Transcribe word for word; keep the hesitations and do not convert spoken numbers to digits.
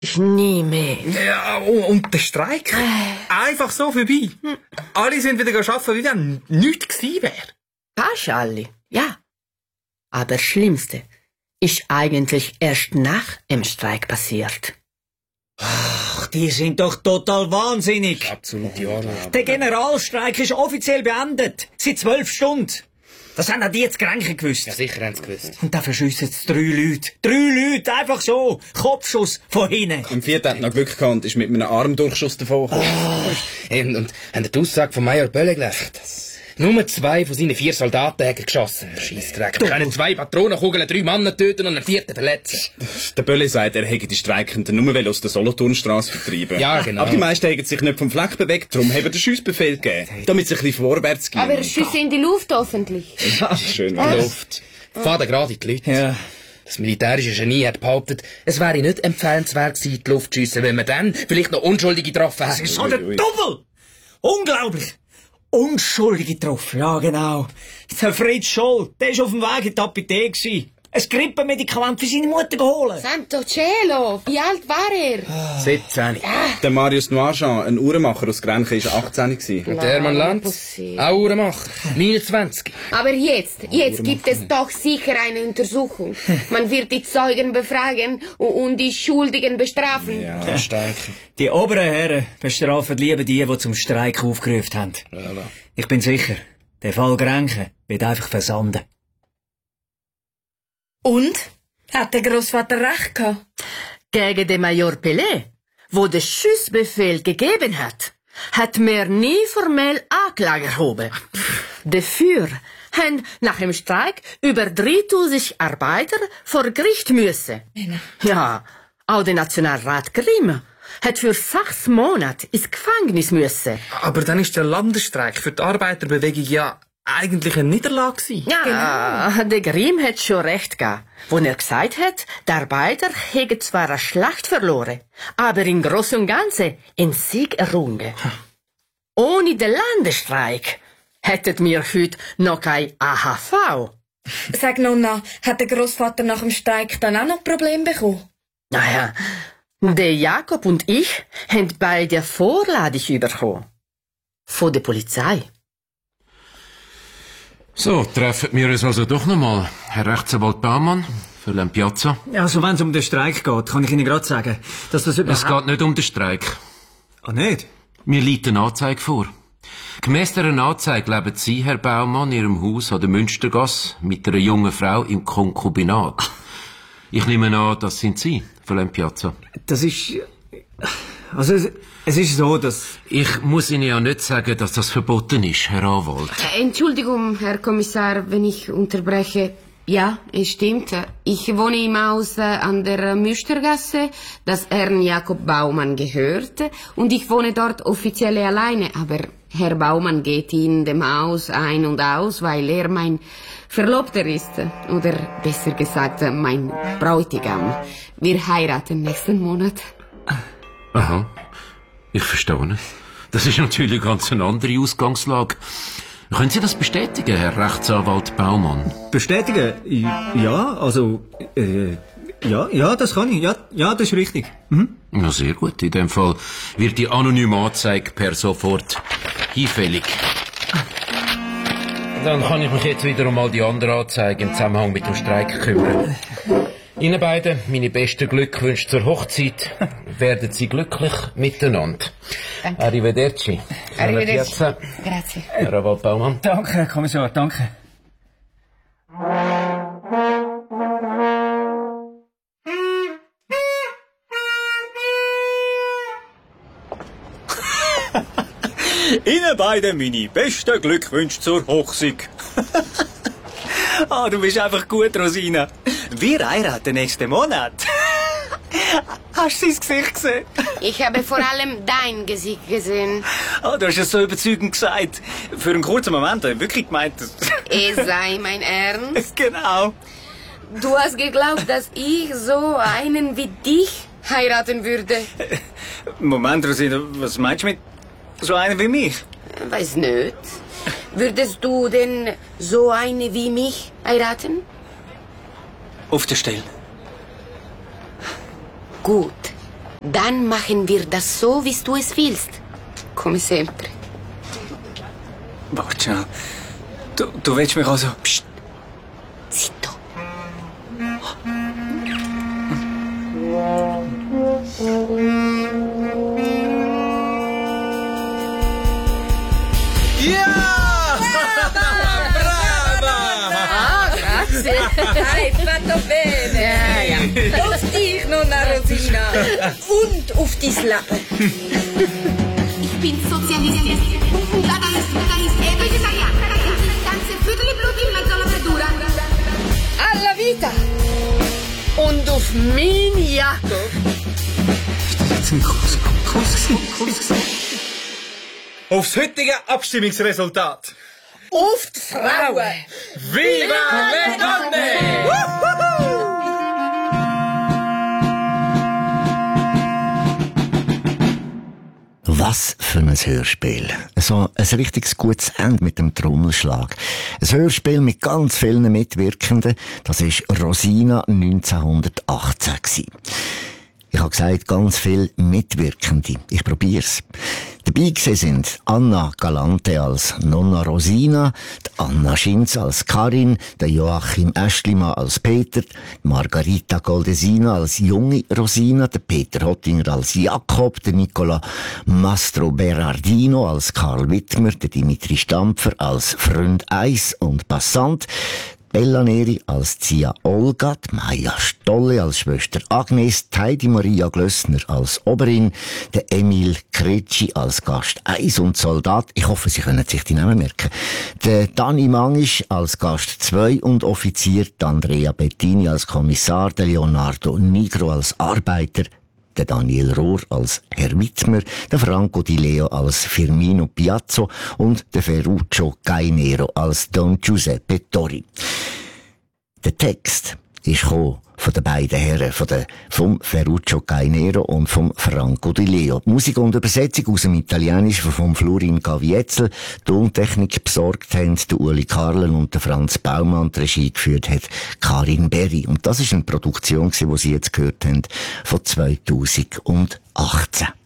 Nie mehr. Ja, und der Streik? Einfach so vorbei. Alle sind wieder arbeiten, wie wenn nichts gewesen wäre. Fast alle, ja. Aber das Schlimmste ist eigentlich erst nach dem Streik passiert. Ach, die sind doch total wahnsinnig. Absolut, ja. Der Generalstreik ist offiziell beendet. Seit zwölf Stunden. Das haben auch die jetzt Kränke gewusst. Ja, sicher haben sie gewusst. Und da verschiessen jetzt drei Leute. Drei Leute, einfach so. Kopfschuss von hinten. Im vierten hat noch Glück gehabt und ist mit einem Armdurchschuss davon gekommen. Oh. Und, und haben die Aussage von Major Bölle gelesen? Nur zwei von seinen vier Soldaten haben geschossen. Scheissdreck. Wir können zwei Patronenkugeln, drei Männer töten und einen vierten verletzen. Der Bölle sagt, er hätte die Streikenden nur aus der Solothurnstrasse vertreiben. Ja, genau. Aber die meisten haben sich nicht vom Fleck bewegt, darum haben wir den Schussbefehl gegeben, damit sie ein bisschen vorwärts gehen. Aber Schüsse in die Luft hoffentlich. Ja, schön. Die Luft. Faden gerade in die Leute. Ja. Das militärische Genie hat behauptet, es wäre nicht empfehlenswert gewesen, die Luft zu schiessen, wenn man dann vielleicht noch Unschuldige getroffen hätte. Das ist so der Double! Unglaublich! Unschuldige getroffen, ja genau. Der Fritz Scholl, der war auf dem Weg in die Apotheke. Ein Grippemedikament für seine Mutter geholt. Santo Cielo, wie alt war er? siebzehn. Der Marius Noirjean, ein Uhrenmacher aus Grenchen, war achtzehn. Und der Hermann Lanz, auch Uhrenmacher, neunundzwanzig. Aber jetzt, jetzt gibt es doch sicher eine Untersuchung. Man wird die Zeugen befragen und die Schuldigen bestrafen. Ja, das denke ich. Die oberen Herren bestrafen lieber die, die zum Streik aufgerufen haben. Voilà. Ich bin sicher, der Fall Grenchen wird einfach versanden. Und? Hat der Grossvater recht gehabt? Gegen den Major Pelé, wo der Schussbefehl gegeben hat, hat mir nie formell Anklage erhoben. Dafür haben nach dem Streik über dreitausend Arbeiter vor Gericht müssen. Ja, auch der Nationalrat Grimm hat für sechs Monate ins Gefängnis müssen. Aber dann ist der Landesstreik für die Arbeiterbewegung ja eigentlich eine Niederlage gewesen. Ja, genau. Der Grimm hat schon recht gehabt, wo er gesagt hat, die Arbeiter hätten zwar eine Schlacht verloren, aber im Großen und Ganzen einen Sieg errungen. Hm. Ohne den Landesstreik hätten wir heute noch kein A H V. Sag Nonna, hat der Grossvater nach dem Streik dann auch noch Probleme bekommen? Naja, der Jakob und ich haben beide eine Vorladung bekommen. Von der Polizei. So, treffen wir uns also doch nochmal. Herr Rechtsanwalt Baumann, für den Piazza. Also wenn es um den Streik geht, kann ich Ihnen gerade sagen, dass das überhaupt... Es geht nicht um den Streik. Ah, nicht? Mir liegt eine Anzeige vor. Gemäss dieser Anzeige leben Sie, Herr Baumann, in Ihrem Haus an der Münstergasse mit einer jungen Frau im Konkubinat. Ich nehme an, das sind Sie, für den Piazza. Das ist... Also, es, es ist so, dass... Ich muss Ihnen ja nicht sagen, dass das verboten ist, Herr Anwalt. Entschuldigung, Herr Kommissar, wenn ich unterbreche. Ja, es stimmt. Ich wohne im Haus an der Müstergasse, das Herrn Jakob Baumann gehört. Und ich wohne dort offiziell alleine. Aber Herr Baumann geht in dem Haus ein und aus, weil er mein Verlobter ist. Oder besser gesagt, mein Bräutigam. Wir heiraten nächsten Monat. Aha, ich verstehe. Das ist natürlich ganz eine andere Ausgangslage. Können Sie das bestätigen, Herr Rechtsanwalt Baumann? Bestätigen? Ja, also... Äh, ja, ja, das kann ich. Ja, ja, das ist richtig. Mhm. Na, sehr gut. In dem Fall wird die anonyme Anzeige per sofort hinfällig. Dann kann ich mich jetzt wieder um all die anderen Anzeigen im Zusammenhang mit dem Streik kümmern. Ihnen beiden meine besten Glückwünsche zur Hochzeit. Werden Sie glücklich miteinander. Danke. Arrivederci. Arrivederci. Grazie. Herr Anwalt Baumann. Danke, Herr Kommissar, danke. Ihnen beiden meine besten Glückwünsche zur Hochzeit. Ah, du bist einfach gut, Rosina. Wir heiraten nächsten Monat. Hast du sein Gesicht gesehen? Ich habe vor allem dein Gesicht gesehen. Ah, du hast es so überzeugend gesagt. Für einen kurzen Moment habe ich wirklich gemeint, dass... Es sei mein Ernst. Genau. Du hast geglaubt, dass ich so einen wie dich heiraten würde. Moment, Rosina, was meinst du mit so einen wie mich? Weiß nicht. Würdest du denn so eine wie mich heiraten? Auf der Stelle. Gut. Dann machen wir das so, wie du es willst. Come sempre. Warte schnell. Du, du willst mich also... Psst. Zitto. Ja! Brava! Ah, grazie. Hey, fatto bene. Ja, ja. Auf dich, Nonna Rosina. Und auf dein Leben. Ich bin Sozialistin. Un Katalist, e vegetariana. Ganze Viertelblut in mezzo alla fredura. Alla vita. Und auf mein Jakob. Jetzt ein Kuss, Kuss, Kuss. Aufs heutige Abstimmungsresultat. Auf die Frauen. Viva le donne! Was für ein Hörspiel. So ein richtiges gutes Ende mit dem Trommelschlag. Ein Hörspiel mit ganz vielen Mitwirkenden. Das war Rosina neunzehnhundertachtzehn gewesen. Ich habe gesagt, ganz viele Mitwirkende. Ich probier's. Dabei gewesen sind Anna Galante als Nonna Rosina, die Anna Schinz als Karin, der Joachim Äschlimann als Peter, die Margarita Goldesina als junge Rosina, der Peter Hottinger als Jakob, der Nicola Mastro Berardino als Karl Wittmer, der Dimitri Stampfer als Freund Eis und Passant, Bella Neri als Zia Olga, Maja Stolle als Schwester Agnes, Heidi Maria Glössner als Oberin, der Emil Kretschi als Gast eins und Soldat, ich hoffe, Sie können sich die Namen merken, der Dani Mangisch als Gast zwei und Offizier, die Andrea Bettini als Kommissar, der Leonardo Nigro als Arbeiter, der Daniel Rohr als Herr Wittmer, der Franco Di Leo als Firmino Piazzo und der Ferruccio Gainero als Don Giuseppe Tori. Der Text ist gekommen von den beiden Herren, von der, vom Ferruccio Gainero und vom Franco Di Leo. Die Musik und Übersetzung aus dem Italienischen von Florin Gavietzel, Tontechnik besorgt haben der Uli Karlen und der Franz Baumann, die Regie geführt hat Karin Berry. Und das ist eine Produktion, die Sie jetzt gehört haben, von zweitausendachtzehn.